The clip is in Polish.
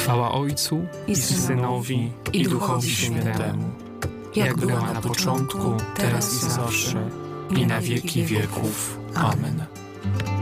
Chwała Ojcu i Synowi, i Duchowi Świętemu, jak była na początku, teraz i zawsze, i na wieki wieków. Amen.